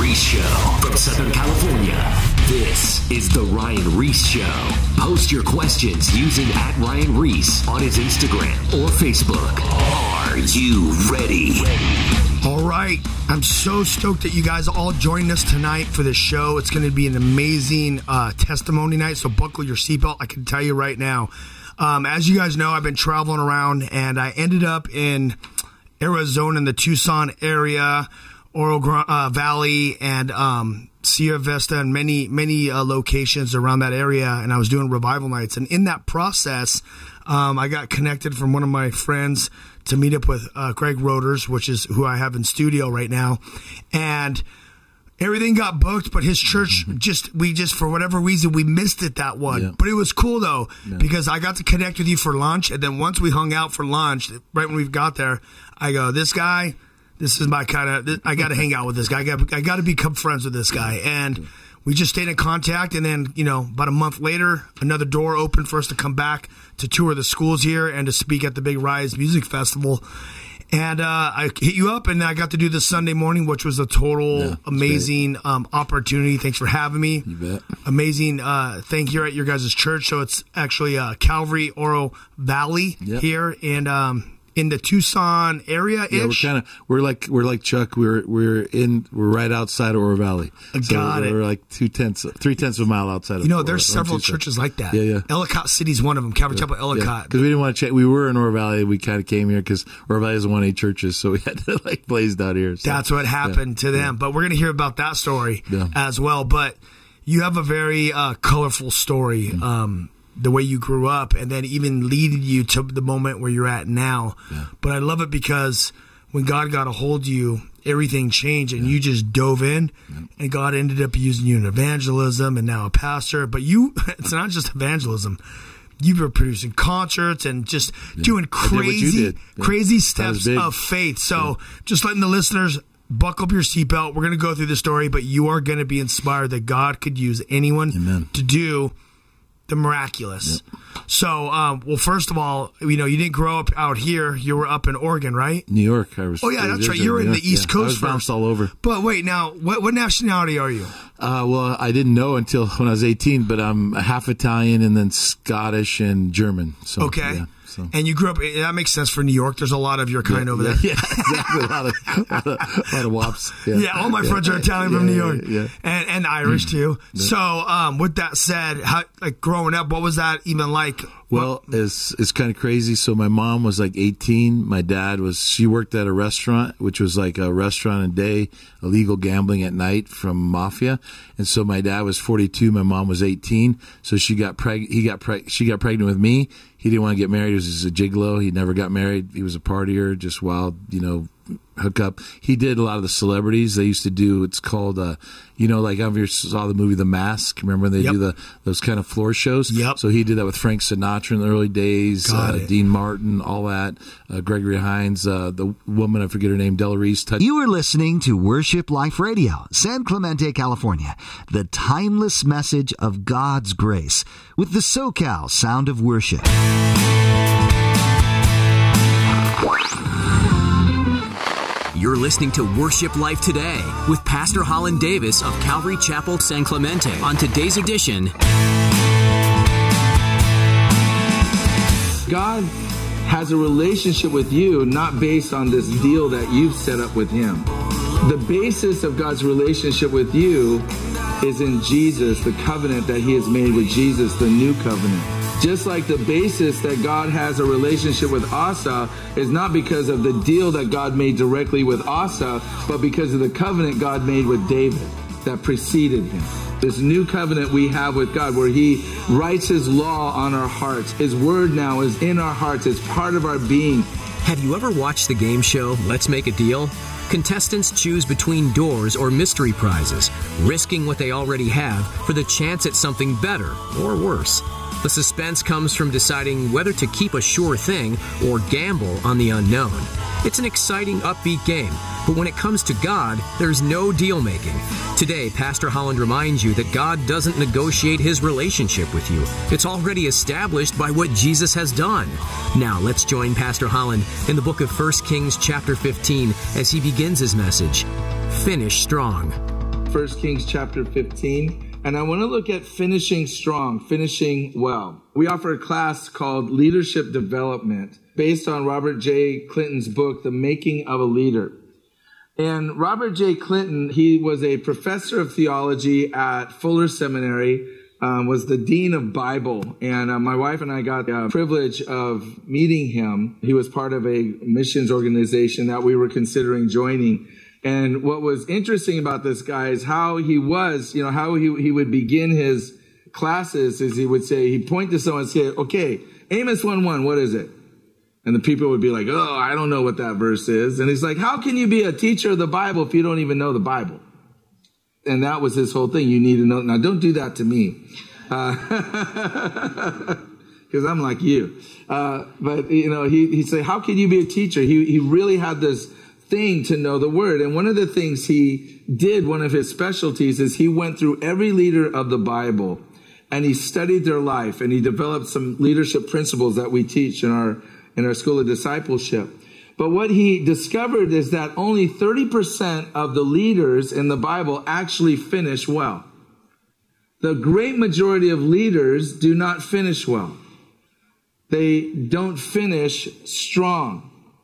Reese Show from Southern California. This is The Ryan Reese Show. Post your questions using @Ryan Reese on his Instagram or Facebook. Are you ready? All right. I'm so stoked that you guys all joined us tonight for this show. It's going to be an amazing testimony night, so buckle your seatbelt. I can tell you right now. As you guys know, I've been traveling around, and I ended up in Arizona in the Tucson area, Oro Valley, and Sierra Vista, and many locations around that area, and I was doing revival nights. And in that process, I got connected from one of my friends to meet up with Greg Roders, which is who I have in studio right now. And everything got booked, but his church, we for whatever reason, we missed it that one. Yeah. But it was cool, though, because I got to connect with you for lunch, and then once we hung out for lunch, right when we got there, I go, this guy... This is my kind of, I got to hang out with this guy. I got to become friends with this guy. And we just stayed in contact. And then, about a month later, another door opened for us to come back to tour the schools here and to speak at the Big Rise Music Festival. And I hit you up, and I got to do this Sunday morning, which was a total amazing opportunity. Thanks for having me. You bet. Amazing thing here at your guys' church. So it's actually Calvary Oro Valley here. And, in the Tucson area-ish? Yeah, we're like Chuck. We're right outside of Oro Valley. Got it. We're like 3/10 of a mile outside of there's several churches like that. Yeah. Ellicott City's one of them. Calvary Chapel Ellicott. Because we didn't want to check. We were in Oro Valley. We kind of came here because Oro Valley is one of 8 churches, so we had to blaze out here. So. That's what happened to them. But we're going to hear about that story as well. But you have a very colorful story. The way you grew up, and then even leading you to the moment where you're at now. Yeah. But I love it because when God got a hold of you, everything changed, and you just dove in, and God ended up using you in evangelism and now a pastor. But it's not just evangelism. You were producing concerts and just doing crazy steps of faith. So just letting the listeners buckle up your seatbelt. We're going to go through the story, but you are going to be inspired that God could use anyone to do the miraculous. So, well, first of all, you didn't grow up out here. You were up in Oregon, right? New York. That's right. You were in the East Coast I was bounced all over. But wait, now, what nationality are you? Well, I didn't know until when I was 18, but I'm half Italian and then Scottish and German. So, okay. Yeah. And you grew up, that makes sense for New York. There's a lot of your kind over there. Yeah, exactly. A lot of wops. Yeah, all my friends are Italian from New York. Yeah. And Irish too. Yeah. So, with that said, how, growing up, what was that even like? Well, it's kind of crazy. So my mom was 18. My dad she worked at a restaurant, which was like a restaurant a day, illegal gambling at night from mafia. And so my dad was 42. My mom was 18. So she got pregnant with me. He didn't want to get married. He was a gigolo. He never got married. He was a partier, just wild, hook up. He did a lot of the celebrities. They used to do, it's called, like I saw the movie The Mask. Remember when they do those kind of floor shows? Yep. So he did that with Frank Sinatra in the early days, Dean Martin, all that, Gregory Hines, the woman, I forget her name, Della Reese. You are listening to Worship Life Radio, San Clemente, California, the timeless message of God's grace with the SoCal sound of worship. You're listening to Worship Life Today with Pastor Holland Davis of Calvary Chapel, San Clemente. On today's edition, God has a relationship with you not based on this deal that you've set up with Him. The basis of God's relationship with you is in Jesus, the covenant that He has made with Jesus, the new covenant. Just like the basis that God has a relationship with Asa is not because of the deal that God made directly with Asa, but because of the covenant God made with David that preceded him. This new covenant we have with God where He writes His law on our hearts. His word now is in our hearts. It's part of our being. Have you ever watched the game show Let's Make a Deal? Contestants choose between doors or mystery prizes, risking what they already have for the chance at something better or worse. The suspense comes from deciding whether to keep a sure thing or gamble on the unknown. It's an exciting, upbeat game, but when it comes to God, there's no deal-making. Today, Pastor Holland reminds you that God doesn't negotiate His relationship with you. It's already established by what Jesus has done. Now, let's join Pastor Holland in the book of 1 Kings chapter 15 as he begins his message, Finish Strong. 1 Kings chapter 15, and I want to look at finishing strong, finishing well. We offer a class called Leadership Development based on Robert J. Clinton's book, The Making of a Leader. And Robert J. Clinton, he was a professor of theology at Fuller Seminary, was the dean of Bible. And my wife and I got the privilege of meeting him. He was part of a missions organization that we were considering joining. And what was interesting about this guy is how he was, how he would begin his classes is he would say, he'd point to someone and say, okay, Amos 1:1, what is it? And the people would be like, oh, I don't know what that verse is. And he's like, how can you be a teacher of the Bible if you don't even know the Bible? And that was his whole thing. You need to know. Now, don't do that to me. Because I'm like you. But he'd say, how can you be a teacher? He really had this thing to know the word. And one of the things he did, one of his specialties, is he went through every leader of the Bible and he studied their life and he developed some leadership principles that we teach in our School of Discipleship. But what he discovered is that only 30% of the leaders in the Bible actually finish well. The great majority of leaders do not finish well. They don't finish strong.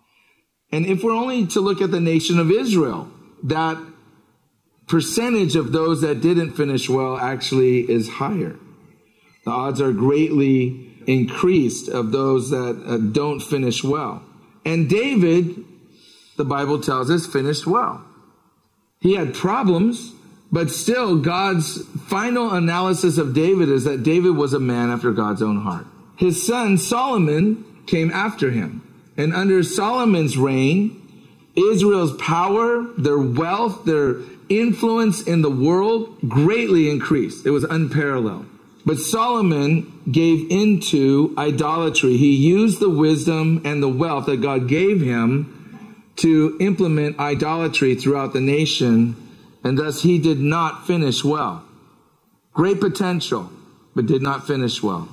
And if we're only to look at the nation of Israel, that percentage of those that didn't finish well actually is higher. The odds are greatly increased of those that don't finish well. And David, the Bible tells us, finished well. He had problems, but still God's final analysis of David is that David was a man after God's own heart. His son Solomon came after him. And under Solomon's reign, Israel's power, their wealth, their influence in the world greatly increased. It was unparalleled. But Solomon gave into idolatry. He used the wisdom and the wealth that God gave him to implement idolatry throughout the nation, and thus he did not finish well. Great potential, but did not finish well.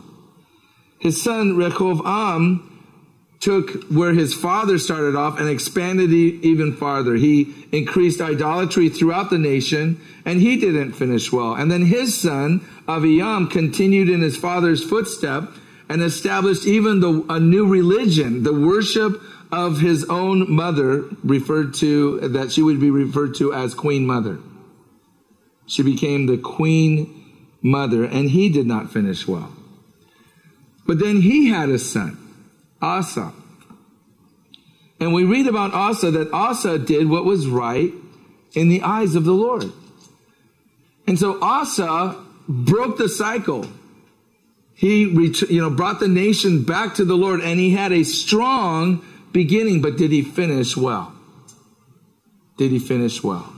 His son Rehoboam took where his father started off and expanded even farther. He increased idolatry throughout the nation, and he didn't finish well. And then his son, Abijam, continued in his father's footstep and established even a new religion, the worship of his own mother, that she would be referred to as Queen Mother. She became the Queen Mother, and he did not finish well. But then he had a son, Asa. And we read about Asa that Asa did what was right in the eyes of the Lord. And so Asa broke the cycle. He brought the nation back to the Lord, and he had a strong beginning, but did he finish well? Did he finish well?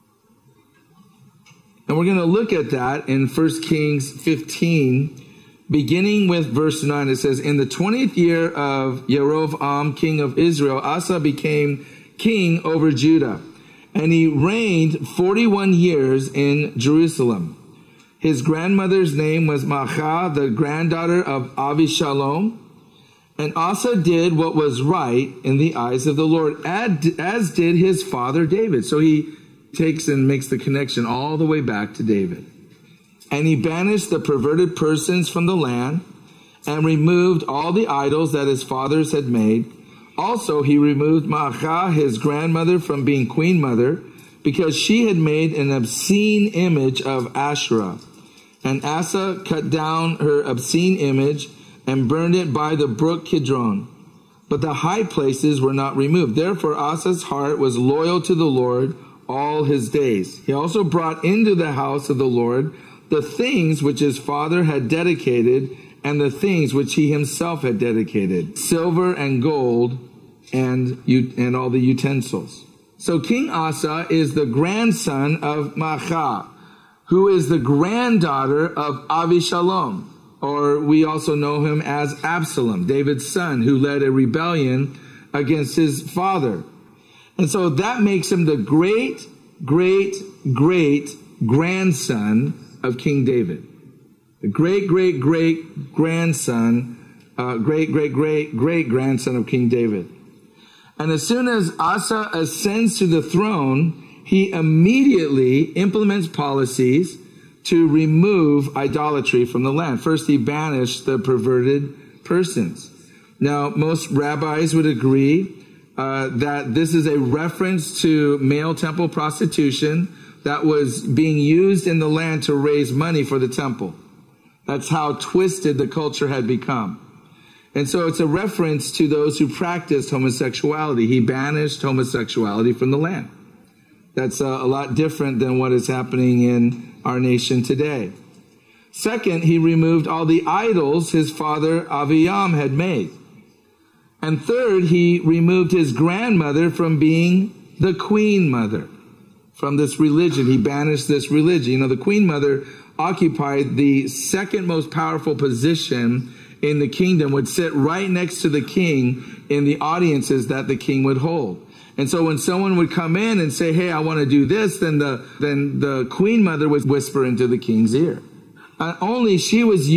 And we're going to look at that in 1 Kings 15, beginning with verse 9. It says, in the 20th year of Jeroboam, king of Israel, Asa became king over Judah, and he reigned 41 years in Jerusalem. His grandmother's name was Maachah, the granddaughter of Avishalom. And Asa did what was right in the eyes of the Lord, as did his father David. So he takes and makes the connection all the way back to David. And he banished the perverted persons from the land and removed all the idols that his fathers had made. Also, he removed Maachah, his grandmother, from being queen mother, because she had made an obscene image of Asherah. And Asa cut down her obscene image and burned it by the brook Kidron. But the high places were not removed. Therefore, Asa's heart was loyal to the Lord all his days. He also brought into the house of the Lord the things which his father had dedicated and the things which he himself had dedicated, silver and gold and all the utensils. So King Asa is the grandson of Maachah, who is the granddaughter of Avishalom, or we also know him as Absalom, David's son, who led a rebellion against his father. And so that makes him the great, great, great grandson of King David. The great, great, great grandson, great, great, great, great grandson of King David. And as soon as Asa ascends to the throne, he immediately implements policies to remove idolatry from the land. First, he banished the perverted persons. Now, most rabbis would agree that this is a reference to male temple prostitution that was being used in the land to raise money for the temple. That's how twisted the culture had become. And so it's a reference to those who practiced homosexuality. He banished homosexuality from the land. That's a lot different than what is happening in our nation today. Second, he removed all the idols his father Aviam had made. And third, he removed his grandmother from being the queen mother from this religion. He banished this religion. You know, the queen mother occupied the second most powerful position in the kingdom, would sit right next to the king in the audiences that the king would hold. And so when someone would come in and say, hey, I want to do this, then the queen mother would whisper into the king's ear. Only she was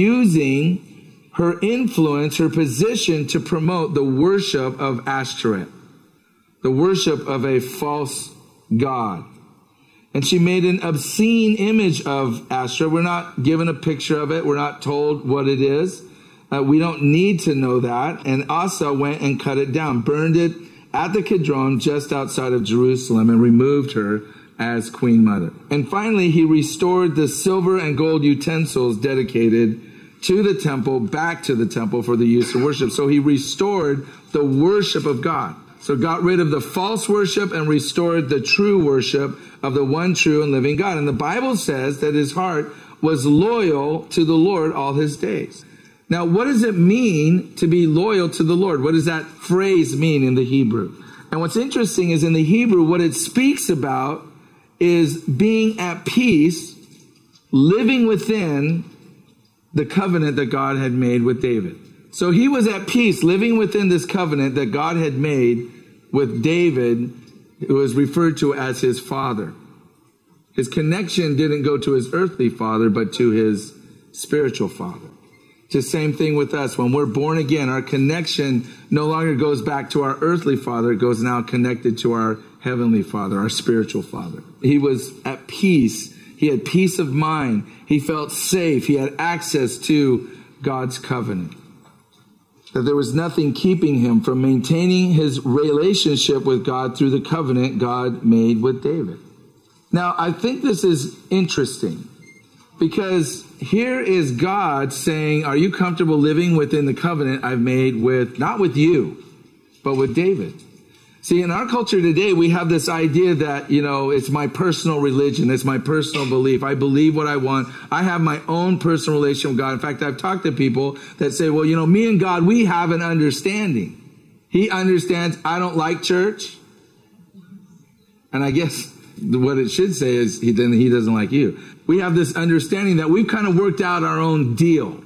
using her influence, her position to promote the worship of Ashtoreth, the worship of a false god. And she made an obscene image of Ashtoreth. We're not given a picture of it. We're not told what it is. We don't need to know that. And Asa went and cut it down, burned it at the Kidron just outside of Jerusalem, and removed her as queen mother. And finally, he restored the silver and gold utensils dedicated to the temple back to the temple for the use of worship. So he restored the worship of God. So got rid of the false worship and restored the true worship of the one true and living God. And the Bible says that his heart was loyal to the Lord all his days. Now, what does it mean to be loyal to the Lord? What does that phrase mean in the Hebrew? And what's interesting is in the Hebrew, what it speaks about is being at peace, living within the covenant that God had made with David. So he was at peace, living within this covenant that God had made with David, who was referred to as his father. His connection didn't go to his earthly father, but to his spiritual father. It's the same thing with us. When we're born again, our connection no longer goes back to our earthly father. It goes now connected to our heavenly father, our spiritual father. He was at peace. He had peace of mind. He felt safe. He had access to God's covenant. That there was nothing keeping him from maintaining his relationship with God through the covenant God made with David. Now, I think this is interesting, because here is God saying, are you comfortable living within the covenant I've made with, not with you, but with David? See, in our culture today, we have this idea that, you know, it's my personal religion. It's my personal belief. I believe what I want. I have my own personal relationship with God. In fact, I've talked to people that say, well, you know, me and God, we have an understanding. He understands I don't like church. And I guess what it should say is he doesn't like you. We have this understanding that we've kind of worked out our own deal.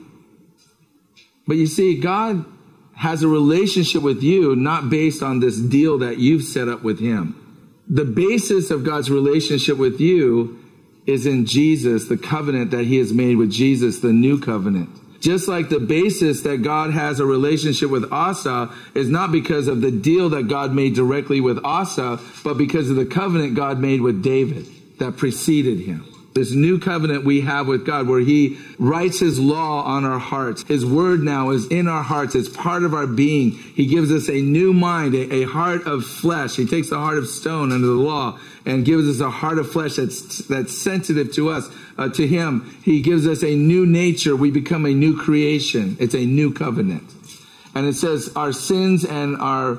But you see, God has a relationship with you not based on this deal that you've set up with him. The basis of God's relationship with you is in Jesus, the covenant that he has made with Jesus, the new covenant. Just like the basis that God has a relationship with Asa is not because of the deal that God made directly with Asa, but because of the covenant God made with David that preceded him. This new covenant we have with God, where he writes his law on our hearts. His word now is in our hearts. It's part of our being. He gives us a new mind, a heart of flesh. He takes the heart of stone under the law and gives us a heart of flesh that's sensitive to us, to him. He gives us a new nature. We become a new creation. It's a new covenant. And it says our sins and our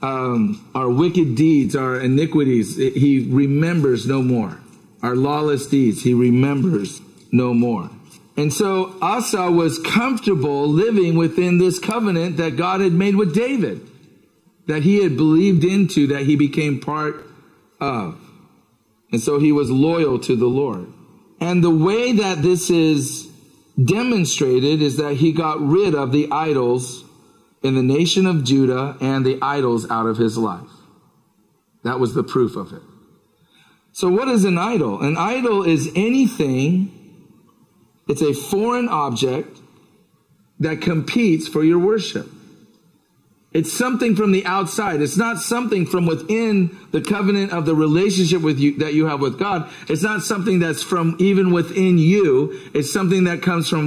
wicked deeds, our iniquities, he remembers no more. Our lawless deeds, he remembers no more. And so Asa was comfortable living within this covenant that God had made with David, that he had believed into, that he became part of. And so he was loyal to the Lord. And the way that this is demonstrated is that he got rid of the idols in the nation of Judah and the idols out of his life. That was the proof of it. So what is an idol? An idol is anything, it's a foreign object that competes for your worship. It's something from the outside. It's not something from within the covenant of the relationship with you that you have with God. It's not something that's from even within you. It's something that comes from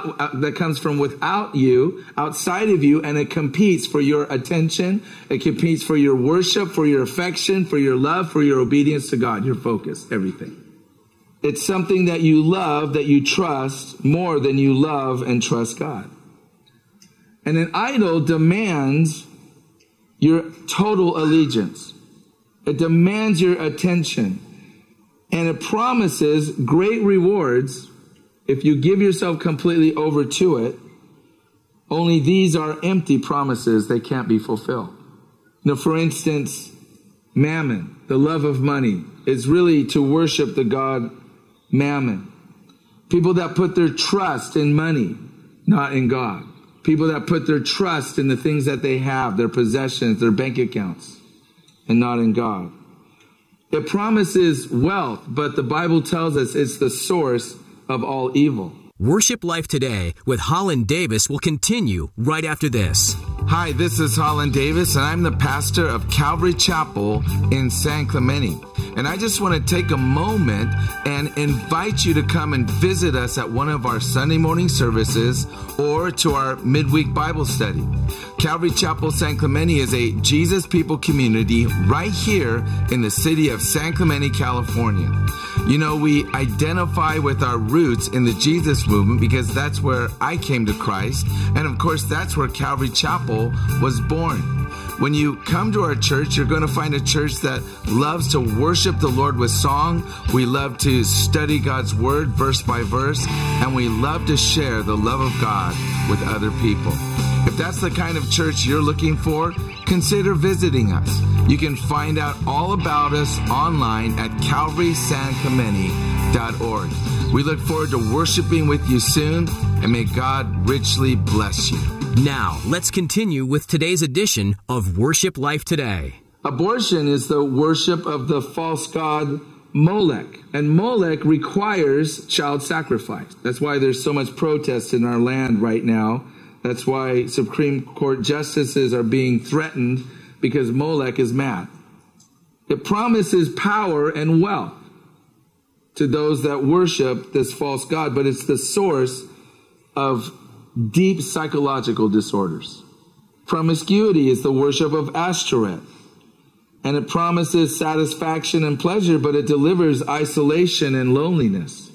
without you, outside of you, and it competes for your attention. It competes for your worship, for your affection, for your love, for your obedience to God, your focus, everything. It's something that you love, that you trust more than you love and trust God. And an idol demands your total allegiance. It demands your attention. And it promises great rewards if you give yourself completely over to it. Only these are empty promises. They can't be fulfilled. For instance, mammon, the love of money, is really to worship the god Mammon. People that put their trust in money, not in God. People that put their trust in the things that they have, their possessions, their bank accounts, and not in God. It promises wealth, but the Bible tells us it's the source of all evil. Worship Life Today with Holland Davis will continue right after this. Hi, this is Holland Davis, and I'm the pastor of Calvary Chapel in San Clemente. And I just want to take a moment and invite you to come and visit us at one of our Sunday morning services or to our midweek Bible study. Calvary Chapel San Clemente is a Jesus People community right here in the city of San Clemente, California. You know, we identify with our roots in the Jesus movement because that's where I came to Christ. And of course, that's where Calvary Chapel was born. When you come to our church, you're going to find a church that loves to worship the Lord with song. We love to study God's word verse by verse, and we love to share the love of God with other people. If that's the kind of church you're looking for, consider visiting us. You can find out all about us online at calvarysanclemente.org. We look forward to worshiping with you soon, and may God richly bless you. Now, let's continue with today's edition of Worship Life Today. Abortion is the worship of the false god Molech. And Molech requires child sacrifice. That's why there's so much protest in our land right now. That's why Supreme Court justices are being threatened, because Molech is mad. It promises power and wealth to those that worship this false god, but it's the source of deep psychological disorders. Promiscuity is the worship of Ashtoreth, and it promises satisfaction and pleasure, but it delivers isolation and loneliness.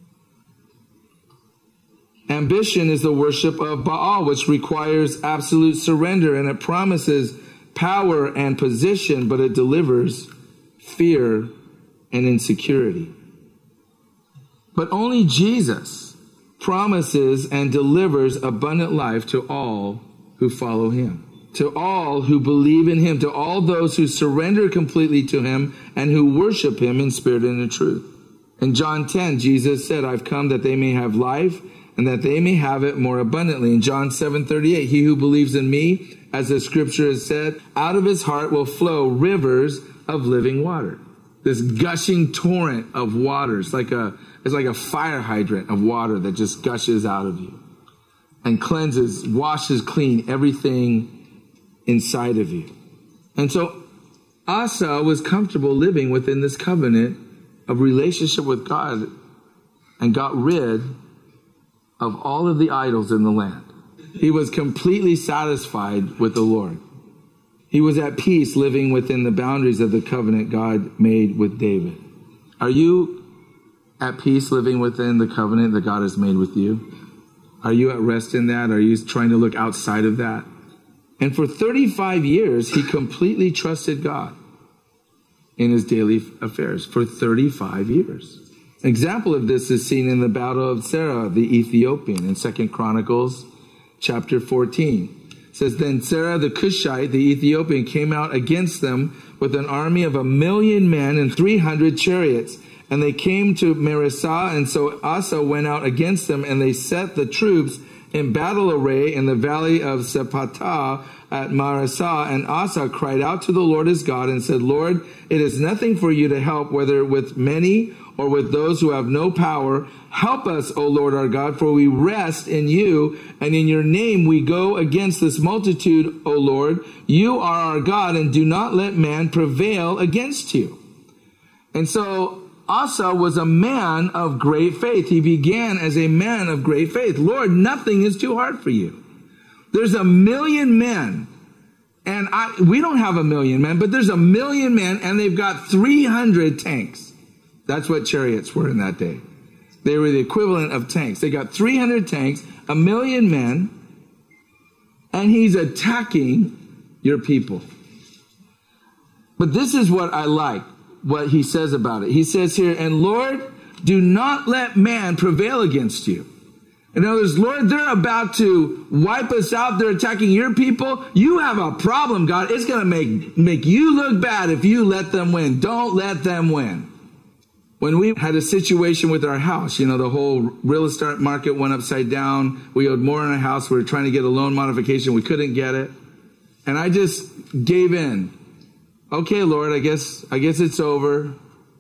Ambition is the worship of Baal, which requires absolute surrender, and it promises power and position, but it delivers fear and insecurity. But only Jesus promises and delivers abundant life to all who follow him, to all who believe in him, to all those who surrender completely to him and who worship him in spirit and in truth. In John 10, Jesus said, I've come that they may have life and that they may have it more abundantly. In John 7:38, he who believes in me, as the scripture has said, out of his heart will flow rivers of living water. This gushing torrent of water. It's like a fire hydrant of water that just gushes out of you and cleanses, washes clean everything inside of you. And so Asa was comfortable living within this covenant of relationship with God and got rid of all of the idols in the land. He was completely satisfied with the Lord. He was at peace living within the boundaries of the covenant God made with David. Are you at peace living within the covenant that God has made with you? Are you at rest in that? Are you trying to look outside of that? And for 35 years, he completely trusted God in his daily affairs. For 35 years. An example of this is seen in the battle of Sarah, the Ethiopian, in 2 Chronicles chapter 14. It says, then Sarah the Cushite, the Ethiopian, came out against them with an army of 1,000,000 men and 300 chariots. And they came to Marisah, and so Asa went out against them, and they set the troops in battle array in the valley of Sepatah at Marsah, and Asa cried out to the Lord his God and said, Lord, it is nothing for you to help, whether with many or with those who have no power. Help us, O Lord our God, for we rest in you, and in your name we go against this multitude, O Lord. You are our God, and do not let man prevail against you. And so Asa was a man of great faith. He began as a man of great faith. Lord, nothing is too hard for you. There's 1 million men, and we don't have 1 million men, but there's 1 million men, and they've got 300 tanks. That's what chariots were in that day. They were the equivalent of tanks. They got 300 tanks, 1 million men, and he's attacking your people. But this is what I like, what he says about it. He says here, and Lord, do not let man prevail against you. In other words, Lord, they're about to wipe us out. They're attacking your people. You have a problem, God. It's going to make you look bad if you let them win. Don't let them win. When we had a situation with our house, the whole real estate market went upside down. We owed more on our house. We were trying to get a loan modification. We couldn't get it. And I just gave in. Okay, Lord, I guess it's over.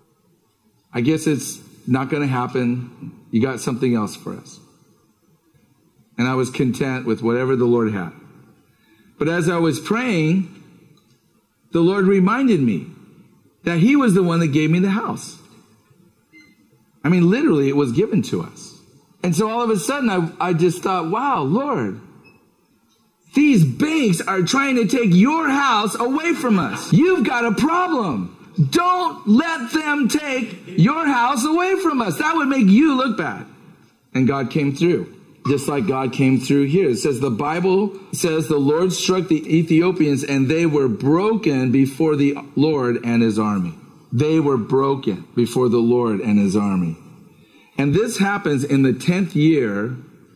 I guess it's not going to happen. You got something else for us. And I was content with whatever the Lord had. But as I was praying, the Lord reminded me that he was the one that gave me the house. I mean, literally, it was given to us. And so all of a sudden, I just thought, wow, Lord, these banks are trying to take your house away from us. You've got a problem. Don't let them take your house away from us. That would make you look bad. And God came through, just like God came through here. It says, the Bible says the Lord struck the Ethiopians and they were broken before the Lord and his army. They were broken before the Lord and his army. And this happens in the 10th year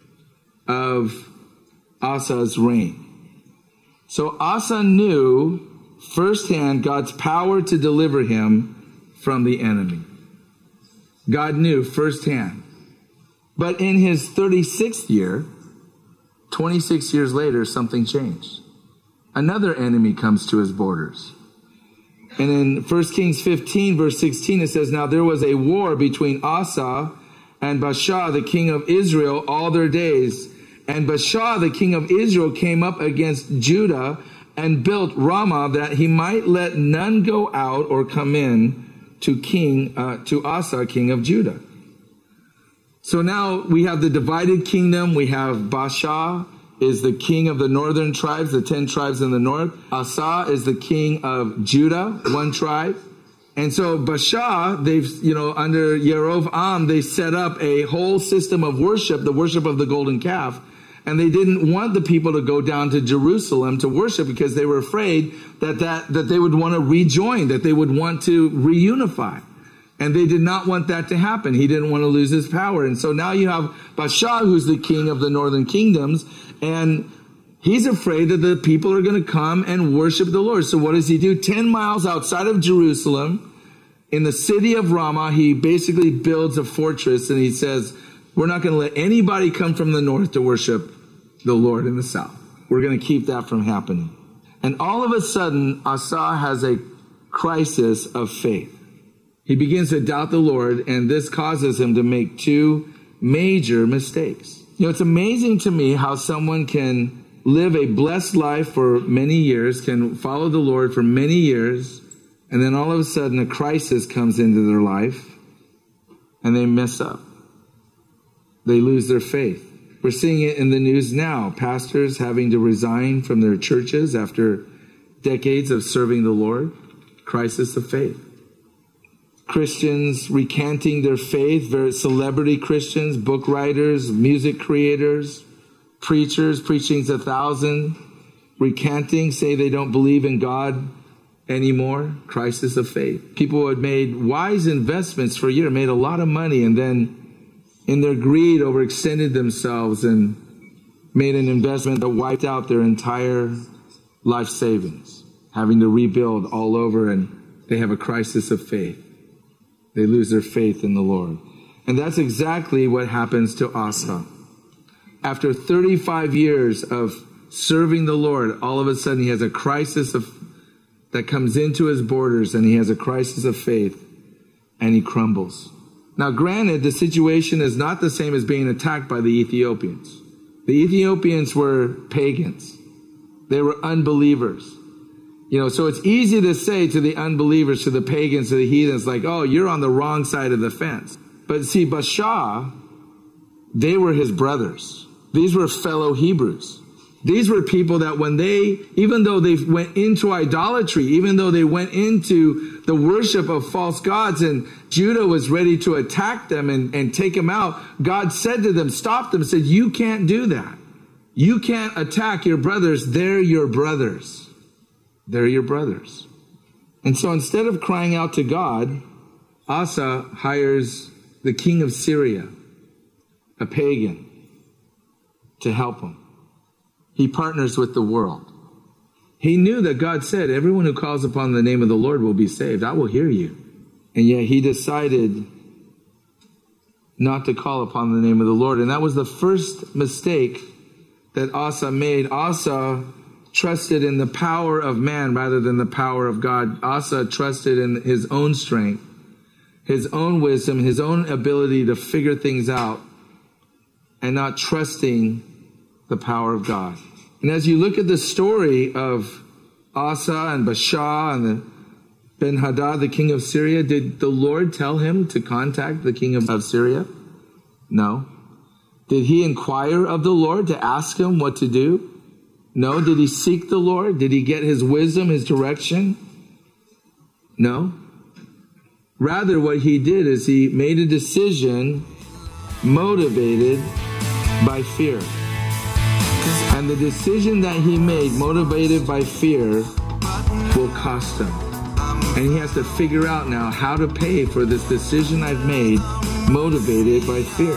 of Asa's reign. So Asa knew firsthand God's power to deliver him from the enemy. God knew firsthand. But in his 36th year, 26 years later, something changed. Another enemy comes to his borders. And in 1 Kings 15, verse 16, it says, now there was a war between Asa and Baasha, the king of Israel, all their days. And Baasha, the king of Israel, came up against Judah and built Ramah, that he might let none go out or come in to Asa, king of Judah. So now we have the divided kingdom. We have Baasha is the king of the northern tribes, the 10 tribes in the north. Asa is the king of Judah, one tribe. And so Baasha, under Yerovam, they set up a whole system of worship, the worship of the golden calf. And they didn't want the people to go down to Jerusalem to worship because they were afraid that they would want to rejoin, that they would want to reunify. And they did not want that to happen. He didn't want to lose his power. And so now you have Baasha, who's the king of the northern kingdoms, and he's afraid that the people are going to come and worship the Lord. So what does he do? 10 miles outside of Jerusalem, in the city of Ramah, he basically builds a fortress, and he says, we're not going to let anybody come from the north to worship the Lord in the south. We're going to keep that from happening. And all of a sudden, Asa has a crisis of faith. He begins to doubt the Lord, and this causes him to make 2 major mistakes. It's amazing to me how someone can live a blessed life for many years, can follow the Lord for many years, and then all of a sudden a crisis comes into their life, and they mess up. They lose their faith. We're seeing it in the news now. Pastors having to resign from their churches after decades of serving the Lord. Crisis of faith. Christians recanting their faith, very celebrity Christians, book writers, music creators, preachers, preaching to 1,000, recanting, say they don't believe in God anymore. Crisis of faith. People who had made wise investments for a year, made a lot of money, and then in their greed overextended themselves and made an investment that wiped out their entire life savings, having to rebuild all over, and they have a crisis of faith. They lose their faith in the Lord. And that's exactly what happens to Asa. After 35 years of serving the Lord, all of a sudden he has a crisis that comes into his borders, and he has a crisis of faith, and he crumbles. Now, granted, the situation is not the same as being attacked by the Ethiopians. The Ethiopians were pagans. They were unbelievers. So it's easy to say to the unbelievers, to the pagans, to the heathens, like, oh, you're on the wrong side of the fence. But see, Baasha, they were his brothers. These were fellow Hebrews. These were people that even though they went into idolatry, even though they went into the worship of false gods, and Judah was ready to attack them and take them out, God said to them, stopped them, said, you can't do that. You can't attack your brothers. They're your brothers. They're your brothers. And so instead of crying out to God, Asa hires the king of Syria, a pagan, to help him. He partners with the world. He knew that God said, everyone who calls upon the name of the Lord will be saved. I will hear you. And yet he decided not to call upon the name of the Lord. And that was the first mistake that Asa made. Asa trusted in the power of man rather than the power of God. Asa trusted in his own strength, his own wisdom, his own ability to figure things out, and not trusting the power of God. And as you look at the story of Asa and Baasha and Ben-Hadad, the king of Syria, did the Lord tell him to contact the king of Syria? No. Did he inquire of the Lord to ask him what to do? No. Did he seek the Lord? Did he get his wisdom, his direction? No. Rather, what he did is he made a decision motivated by fear. And the decision that he made, motivated by fear, will cost him. And he has to figure out now how to pay for this decision I've made, motivated by fear.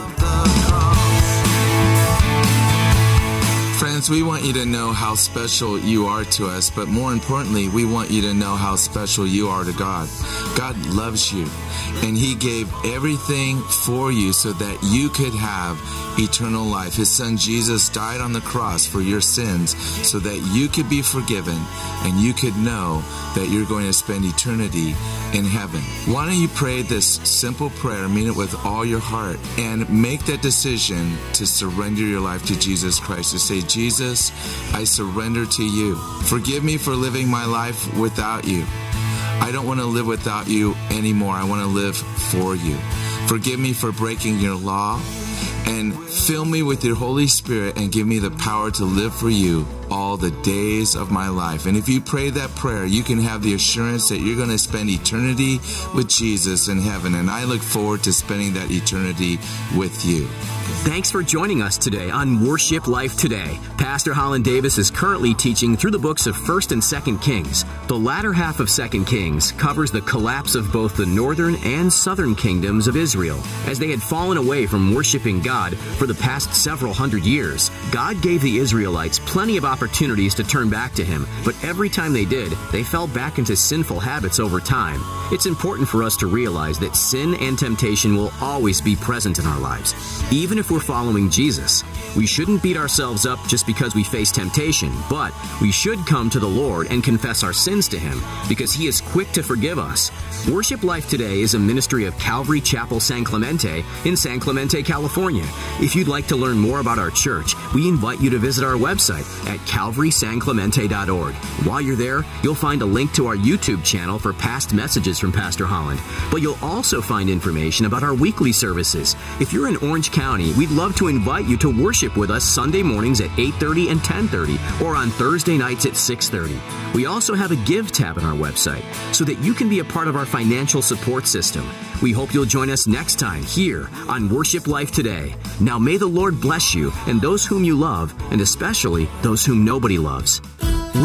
Friends, we want you to know how special you are to us, but more importantly, we want you to know how special you are to God. God loves you, and he gave everything for you so that you could have eternal life. His son Jesus died on the cross for your sins so that you could be forgiven and you could know that you're going to spend eternity in heaven. Why don't you pray this simple prayer, mean it with all your heart, and make that decision to surrender your life to Jesus Christ, to say, Jesus, I surrender to you. Forgive me for living my life without you. I don't want to live without you anymore. I want to live for you. Forgive me for breaking your law, and fill me with your Holy Spirit and give me the power to live for you all the days of my life. And if you pray that prayer, you can have the assurance that you're going to spend eternity with Jesus in heaven. And I look forward to spending that eternity with you. Thanks for joining us today on Worship Life Today. Pastor Holland Davis is currently teaching through the books of 1st and 2nd Kings. The latter half of 2nd Kings covers the collapse of both the northern and southern kingdoms of Israel. As they had fallen away from worshiping God for the past several hundred years, God gave the Israelites plenty of opportunities to turn back to Him, but every time they did, they fell back into sinful habits over time. It's important for us to realize that sin and temptation will always be present in our lives. Even if we're following Jesus, we shouldn't beat ourselves up just because we face temptation, but we should come to the Lord and confess our sins to Him because He is quick to forgive us. Worship Life Today is a ministry of Calvary Chapel San Clemente in San Clemente, California. If you'd like to learn more about our church, we invite you to visit our website at calvarysanclemente.org. While you're there, you'll find a link to our YouTube channel for past messages from Pastor Holland, but you'll also find information about our weekly services. If you're in Orange County, we'd love to invite you to worship with us Sunday mornings at 8:30 and 10:30 or on Thursday nights at 6:30. We also have a Give tab on our website so that you can be a part of our financial support system. We hope you'll join us next time here on Worship Life Today. Now may the Lord bless you and those whom you love, and especially those whom nobody loves.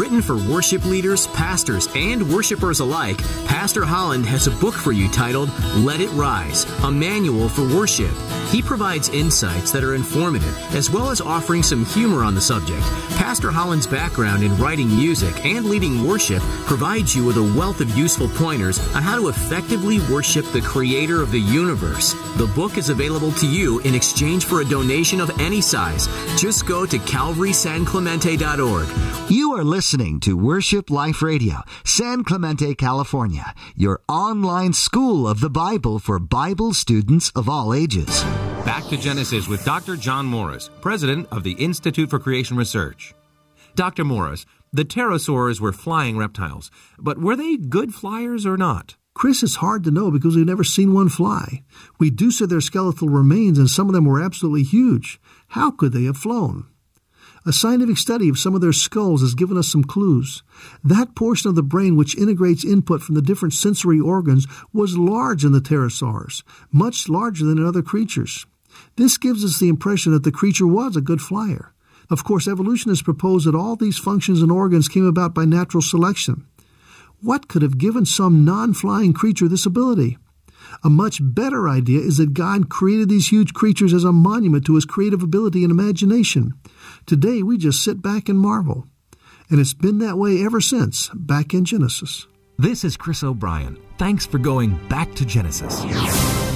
Written for worship leaders, pastors, and worshipers alike, Pastor Holland has a book for you titled Let It Rise, a manual for worship. He provides insights that are informative, as well as offering some humor on the subject. Pastor Holland's background in writing music and leading worship provides you with a wealth of useful pointers on how to effectively worship the Creator of the universe. The book is available to you in exchange for a donation of any size. Just go to CalvarySanClemente.org. You are listening to Worship Life Radio, San Clemente, California, your online school of the Bible for Bible students of all ages. Back to Genesis with Dr. John Morris, president of the Institute for Creation Research. Dr. Morris, the pterosaurs were flying reptiles, but were they good flyers or not? Chris, it's hard to know because we've never seen one fly. We do see their skeletal remains, and some of them were absolutely huge. How could they have flown? A scientific study of some of their skulls has given us some clues. That portion of the brain which integrates input from the different sensory organs was large in the pterosaurs, much larger than in other creatures. This gives us the impression that the creature was a good flyer. Of course, evolutionists propose that all these functions and organs came about by natural selection. What could have given some non-flying creature this ability? A much better idea is that God created these huge creatures as a monument to His creative ability and imagination. Today, we just sit back and marvel. And it's been that way ever since, back in Genesis. This is Chris O'Brien. Thanks for going back to Genesis.